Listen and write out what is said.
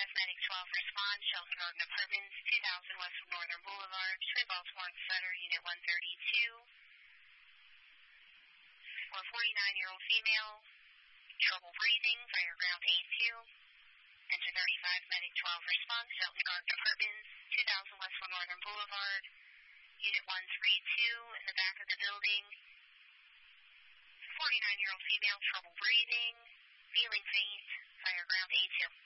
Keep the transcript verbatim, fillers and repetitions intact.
thirty-five, Medic twelve, respond, Shelton Garden Apartments, two thousand West Northern Boulevard, Twin Baltimore and Sutter, Unit one thirty-two. For a forty-nine-year-old female, trouble breathing, fire ground A two. Enter thirty-five, Medic twelve, respond, Shelton Garden Apartments, two thousand West Northern Boulevard, Unit one thirty-two, in the back of the building. forty-nine-year-old female, trouble breathing, feeling faint, fire ground A two.